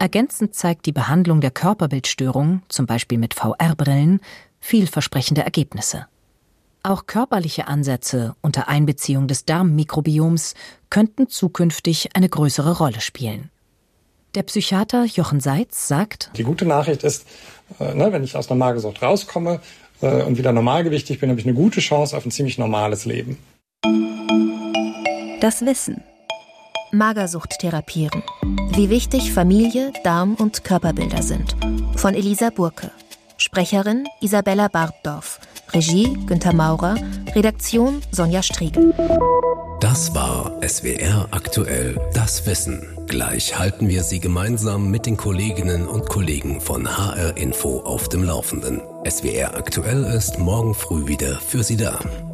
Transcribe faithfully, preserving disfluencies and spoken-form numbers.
Ergänzend zeigt die Behandlung der Körperbildstörung, zum Beispiel mit V R-Brillen, vielversprechende Ergebnisse. Auch körperliche Ansätze unter Einbeziehung des Darmmikrobioms könnten zukünftig eine größere Rolle spielen. Der Psychiater Jochen Seitz sagt: Die gute Nachricht ist, äh, ne, wenn ich aus einer Magersucht rauskomme äh, und wieder normalgewichtig bin, habe ich eine gute Chance auf ein ziemlich normales Leben. Das Wissen. Magersucht therapieren. Wie wichtig Familie, Darm und Körperbilder sind. Von Elisa Burke. Sprecherin Isabella Bartdorf. Regie Günther Maurer. Redaktion Sonja Striegel. Das war S W R aktuell, das Wissen. Gleich halten wir Sie gemeinsam mit den Kolleginnen und Kollegen von H R Info auf dem Laufenden. S W R aktuell ist morgen früh wieder für Sie da.